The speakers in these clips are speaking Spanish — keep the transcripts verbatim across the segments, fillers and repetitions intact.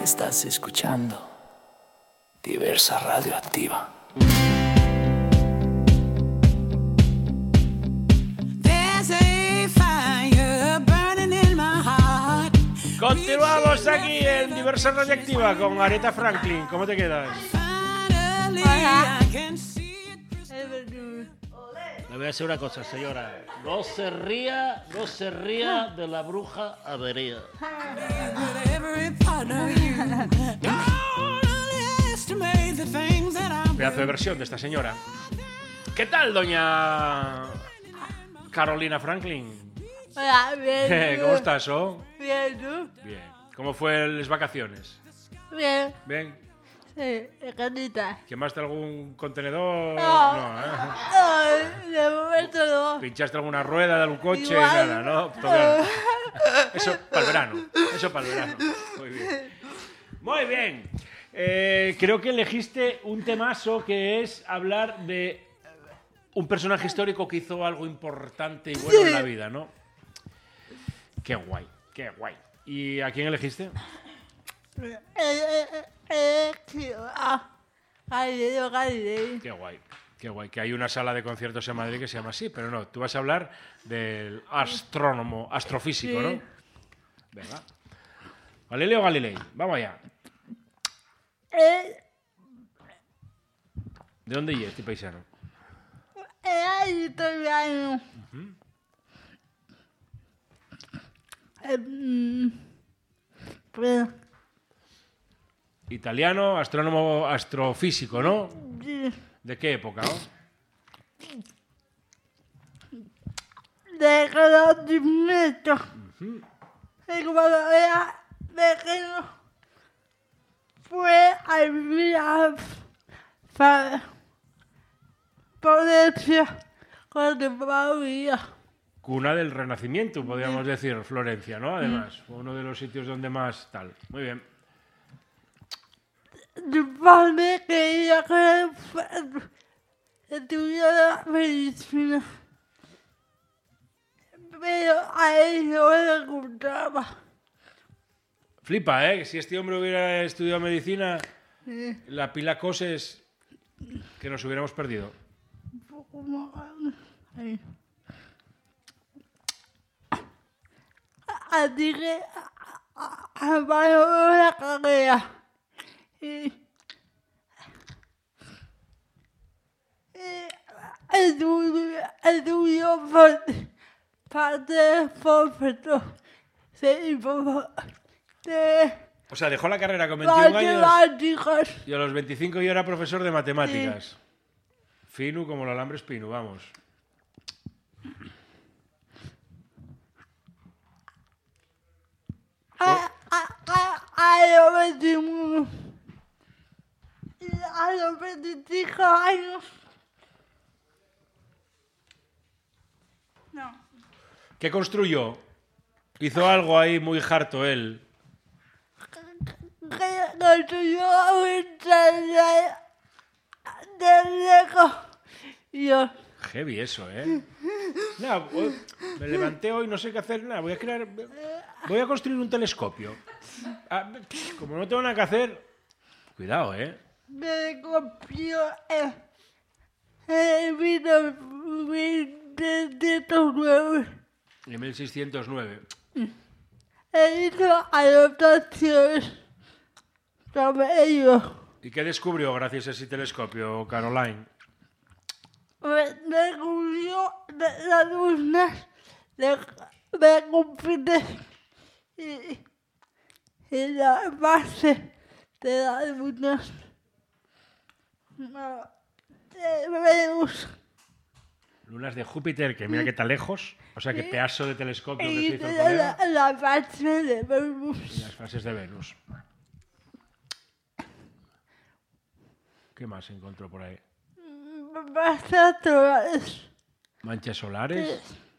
Estás escuchando Diversa Radioactiva. Continuamos aquí en Diversa Radioactiva con Aretha Franklin. ¿Cómo te quedas? Hola. Le voy a decir una cosa, señora. No se ría, no se ría de la bruja avería. Pedazo de versión de esta señora. ¿Qué tal, doña Carolina Franklin? Hola, bien. ¿Cómo estás, oh? Bien, ¿tú? Bien. ¿Cómo fue las vacaciones? Bien. Bien. Sí, canita. ¿Quemaste algún contenedor? No. No, ¿eh? Ay, de momento no. ¿Pinchaste alguna rueda de algún coche? Igual. Nada, ¿no? Todavía no. Eso para el verano. Eso para el verano. Muy bien. Muy bien. Eh, creo que elegiste un temazo que es hablar de un personaje histórico que hizo algo importante y bueno Sí. en la vida, ¿no? Qué guay, qué guay. ¿Y a quién elegiste? Eh, eh, eh, eh, tío, ah, Galileo Galilei. Qué guay, qué guay. Que hay una sala de conciertos en Madrid que se llama así, pero no, tú vas a hablar del astrónomo, astrofísico, Sí. ¿no? Venga. Galileo Galilei, vamos allá. Eh, ¿De dónde es este paisano? Era italiano. Eh, mm, Pero, Italiano, astrónomo, astrofísico, ¿no? sí, ¿De qué época, no? de conocimiento. Y cuando era pequeño, fue a vivir a Fa- Florencia con mi familia. Cuna del Renacimiento, podríamos decir, Florencia, ¿no? Además, fue uno de los sitios donde más tal. Muy bien. Mi padre quería que estudiara medicina, pero a él no le gustaba. Flipa, ¿eh? Si este hombre hubiera estudiado medicina, Sí, la pila coses que nos hubiéramos perdido. un poco más. Ahí. Así que abandonó la carrera y, y estudió, estudió parte, parte de profesor de, de O sea, dejó la carrera con veintiún años matemáticas. y a los veinticinco ya era profesor de matemáticas. Fino como el alambre espino, vamos. A, a, a, a los veintiuno y a los veinticinco años. No. ¿Qué construyó? Hizo algo ahí muy harto él. Que construyó un taller de Lego. Y yo, Heavy eso, ¿eh? Nada, hoy- me levanté hoy, no sé qué hacer, nada, voy a crear... Voy a construir un telescopio. Ah, como no tengo nada que hacer... Cuidado, ¿eh? me copió el, el vino mil setecientos nueve. En mil seiscientos nueve. E hizo anotaciones sobre ello. ¿Y qué descubrió gracias a ese telescopio, Caroline? Me descubrió de las lunas de, de Júpiter y, y la base de las lunas no, de Venus. Lunas de Júpiter, que mira que está lejos. O sea, que pedazo de telescopio que se Y hizo el de la, colega. la base de Y Venus. las fases de Venus. ¿Qué más encontró por ahí? Base naturales. Manchas solares.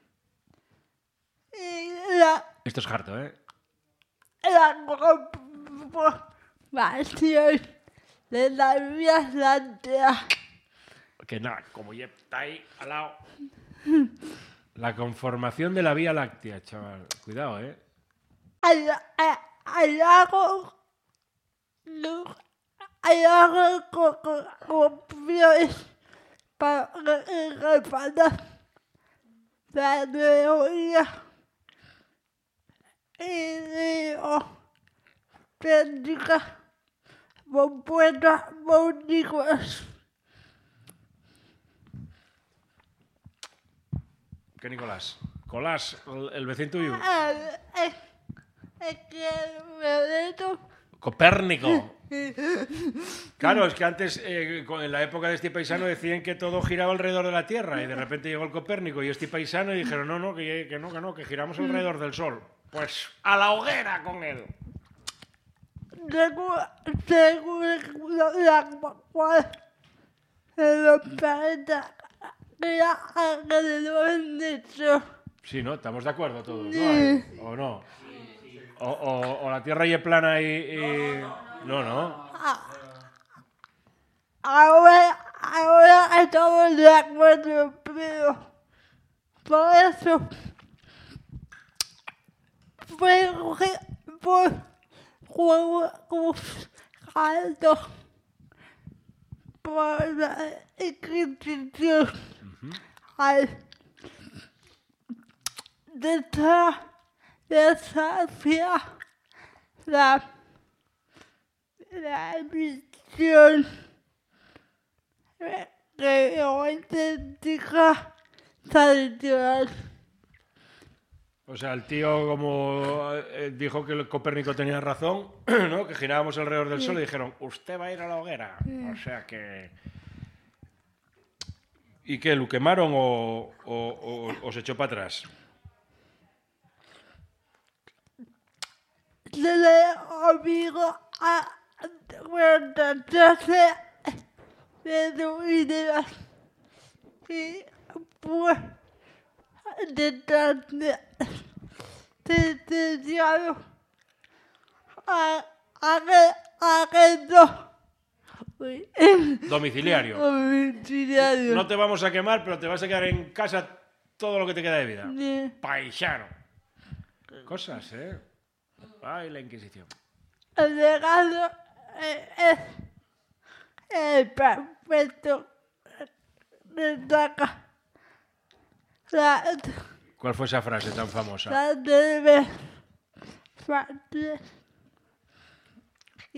Y la, Esto es harto, ¿eh? la conformación de la Vía Láctea. Que nada, como ya está ahí al lado. La conformación de la Vía Láctea, chaval. Cuidado, ¿eh? Al, a- al lago hay algo como opciones para respaldar la teoría idiotética compuesta por Nicolás. ¿Qué Nicolás? Colás, el, el vecino tuyo. Es, es que me meto. Copérnico. Claro, es que antes, eh, en la época de este paisano, decían que todo giraba alrededor de la Tierra y de repente llegó el Copérnico y este paisano y dijeron, no, no, que, que no, que no, que giramos alrededor del Sol. Pues a la hoguera con él. Según, según la cual los planetas giran alrededor del Sol. Sí, ¿no? Estamos de acuerdo todos, ¿no? ¿O no? O, o, o la Tierra y es plana y, y... No, no. Ahora, ahora estamos de acuerdo, pero por eso fue por juegos altos por la inscripción al desafía la la misión geotécnica tradicional. O sea, el tío como eh, dijo que el Copérnico tenía razón, ¿no? Que girábamos alrededor del Sol y dijeron, usted va a ir a la hoguera. O sea que... ¿Y qué? ¿Lo quemaron o, o, o, o se echó para atrás? Se le obligó a retrasarse de sus ideas y fue sentenciado a arresto Domiciliario. domiciliario. No te vamos a quemar, pero te vas a quedar en casa todo lo que te queda de vida. Sí. Paisano. Cosas, ¿eh? Ay, la Inquisición. El legado es el perfecto destaca la, ¿Cuál fue esa frase tan famosa? la debe partir y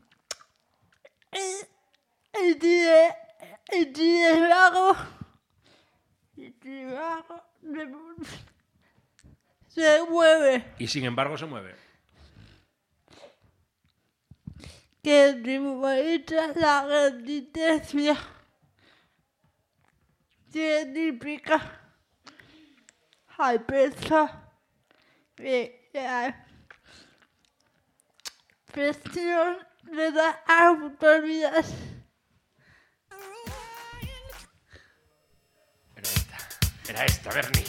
y tiene y tiene algo y tiene algo se mueve. Y sin embargo se mueve. Que simboliza la resistencia científica al peso de la presión de las autoridades. Era esta. Era esta, Bernie.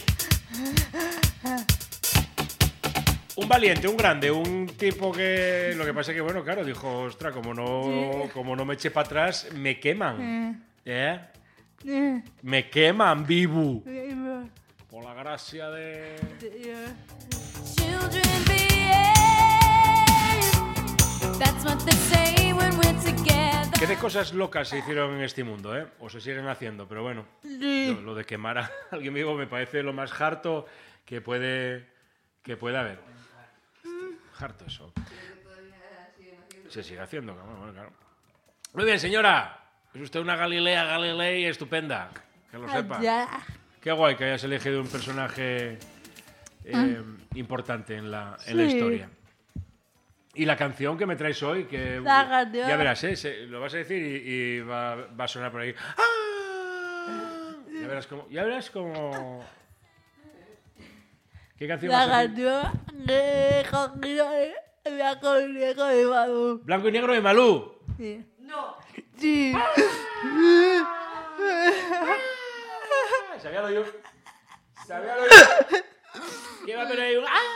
Un valiente, un grande, un tipo que... Lo que pasa es que, bueno, claro, dijo, ostras, como no, como no me eche para atrás, me queman. ¿Eh? Me queman, vivo. Por la gracia de... Children behave. That's what they say when we're together. ¿Qué de cosas locas se hicieron en este mundo, eh? O se siguen haciendo, pero bueno. Lo, lo de quemar a alguien vivo me parece lo más harto que puede, que puede haber. Harto eso. Se sigue haciendo, bueno, claro. Muy bien, señora. Es usted una Galilea Galilei estupenda. Que lo sepa. Qué guay que hayas elegido un personaje eh, importante en la, en la Sí. historia. Y la canción que me traes hoy, que La canción. ya verás, ¿eh? Se- lo vas a decir y, y va, va a sonar por ahí. ¡Ah! Ya verás cómo... Ya verás cómo... ¿Qué canción La vas a decir? canción de cogido el blanco y negro de Malú. Blanco y negro de Malú. Sí. No. Sí. Sabía lo yo. Sabía lo yo. ¿Qué va a haber ahí? un- ¡Ah!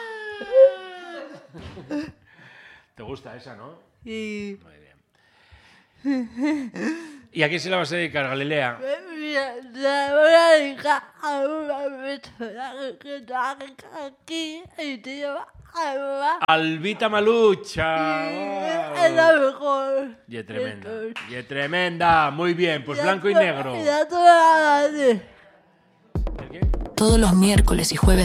¿Te gusta esa, no? Sí. Muy bien. ¿Y a quién se la vas a dedicar, Galilea? Mira, la voy a dedicar a una persona que está aquí y se llama Alba. Albita Malucha. Es la mejor. Y es tremenda. Y es tremenda. Muy bien, pues blanco y negro. Ya toda la ¿El qué? Todos los miércoles y jueves